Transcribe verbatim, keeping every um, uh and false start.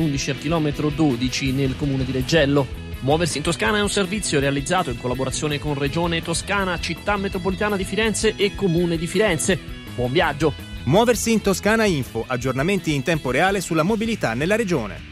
undici al chilometro dodici nel comune di Reggello. Muoversi in Toscana è un servizio realizzato in collaborazione con Regione Toscana, Città Metropolitana di Firenze e Comune di Firenze. Buon viaggio! Muoversi in Toscana Info, aggiornamenti in tempo reale sulla mobilità nella regione.